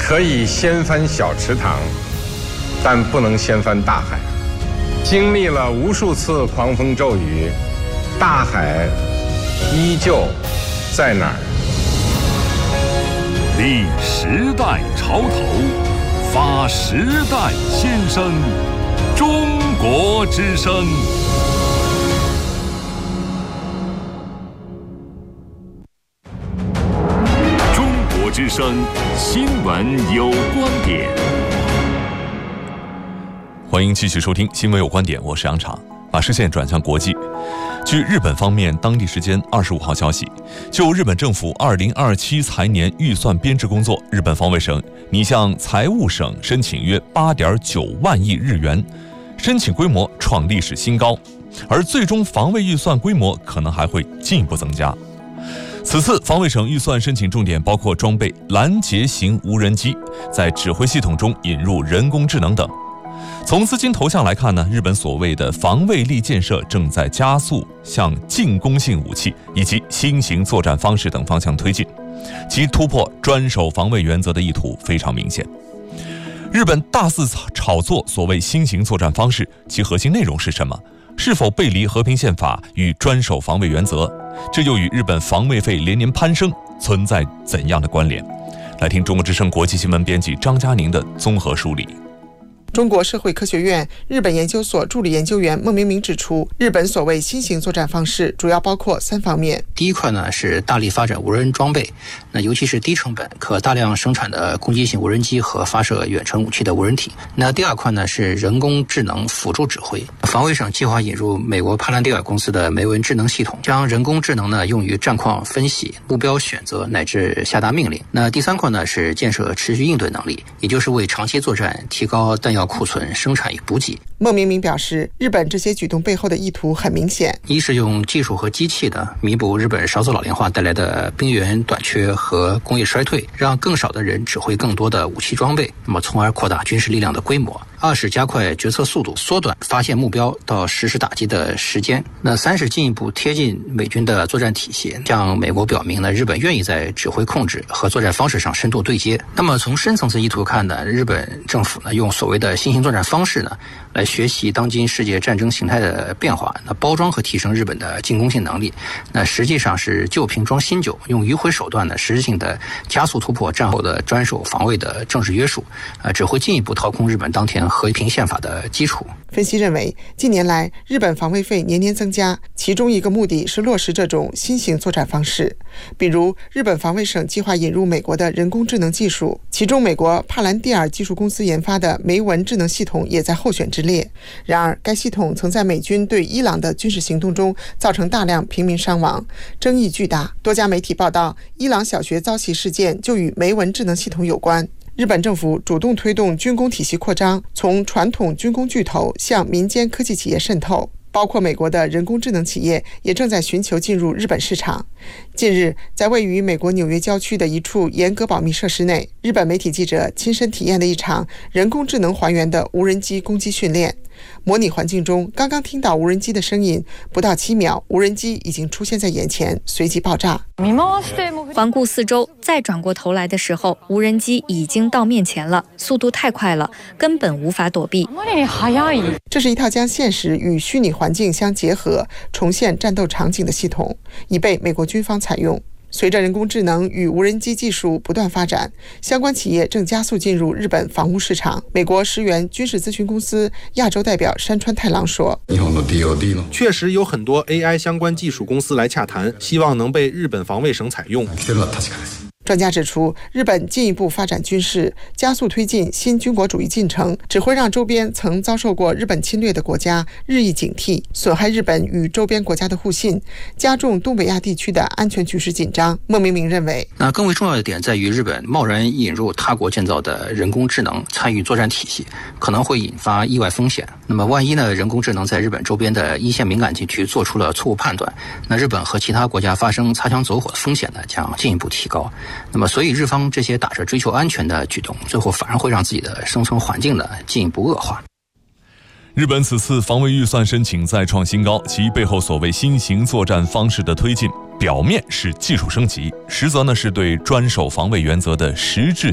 可以掀翻小池塘，但不能掀翻大海。经历了无数次狂风骤雨，大海依旧在哪儿？ 立时代潮头，发时代先声，中国之声。中国之声新闻有观点。 欢迎继续收听新闻有观点，我是杨昶。把视线转向国际。据日本方面当地时间25号消息，就日本政府2027财年预算编制工作，日本防卫省拟向财务省申请约8.9万亿日元，申请规模创历史新高，而最终防卫预算规模可能还会进一步增加。此次防卫省预算申请重点包括装备拦截型无人机，在指挥系统中引入人工智能等。从资金投向来看呢，日本所谓的防卫力建设正在加速向进攻性武器以及新型作战方式等方向推进，其突破专守防卫原则的意图非常明显。日本大肆炒作所谓新型作战方式，其核心内容是什么？是否背离和平宪法与专守防卫原则？这又与日本防卫费连年攀升存在怎样的关联？来听中国之声国际新闻编辑张嘉宁的综合梳理。 中国社会科学院日本研究所助理研究员孟明明指出，日本所谓新型作战方式主要包括3方面。 第一块呢是大力发展无人装备，那尤其是低成本可大量生产的攻击性无人机和发射远程武器的无人体。那第二块呢是人工智能辅助指挥，防卫省计划引入美国帕兰蒂尔公司的梅文智能系统，将人工智能呢用于战况分析、目标选择乃至下达命令。那第三块呢是建设持续应对能力，也就是为长期作战提高弹药库存、生产与补给。 孟明明表示，日本这些举动背后的意图很明显， 一是用技术和机器的弥补日本少子老龄化带来的兵源短缺和工业衰退，让更少的人指挥更多的武器装备，那么从而扩大军事力量的规模。二是加快决策速度，缩短发现目标到实施打击的时间。那三是进一步贴近美军的作战体系，向美国表明呢，日本愿意在指挥控制和作战方式上深度对接。那么从深层次意图看呢，日本政府呢用所谓的新型作战方式呢，来学习当今世界战争形态的变化，那包装和提升日本的进攻性能力。那实际上是旧瓶装新酒，用迂回手段呢，实质性的加速突破战后的专守防卫的政治约束，只会进一步掏空日本当前和平宪法的基础。 分析认为，近年来日本防卫费年年增加，其中一个目的是落实这种新型作战方式。比如，日本防卫省计划引入美国的人工智能技术，其中美国帕兰蒂尔技术公司研发的梅文智能系统也在候选之列。然而，该系统曾在美军对伊朗的军事行动中造成大量平民伤亡，争议巨大。多家媒体报道，伊朗小学遭袭事件就与梅文智能系统有关。日本政府主动推动军工体系扩张，从传统军工巨头向民间科技企业渗透，包括美国的人工智能企业也正在寻求进入日本市场。近日，在位于美国纽约郊区的一处严格保密设施内，日本媒体记者亲身体验了一场人工智能还原的无人机攻击训练。模拟环境中，刚刚听到无人机的声音，不到7秒，无人机已经出现在眼前，随即爆炸。 环顾四周，再转过头来的时候，无人机已经到面前了，速度太快了，根本无法躲避。 这是一套将现实与虚拟环境相结合，重现战斗场景的系统，已被美国军方采用。随着人工智能与无人机技术不断发展，相关企业正加速进入日本防务市场。美国石原军事咨询公司亚洲代表山川太郎说， 确实有很多 AI 相关技术公司来洽谈，希望能被日本防卫省采用。 专家指出，日本进一步发展军事，加速推进新军国主义进程，只会让周边曾遭受过日本侵略的国家日益警惕，损害日本与周边国家的互信，加重东北亚地区的安全局势紧张。孟明明认为， 那更为重要的点在于，日本贸然引入他国建造的人工智能参与作战体系，可能会引发意外风险。那么万一呢，人工智能在日本周边的一线敏感地区做出了错误判断，那日本和其他国家发生擦枪走火的风险呢，将进一步提高。那么所以日方这些打着追求安全的举动，最后反而会让自己的生存环境呢进一步恶化。 日本此次防卫预算申请再创新高，其背后所谓新型作战方式的推进，表面是技术升级，实则呢是对专守防卫原则的实质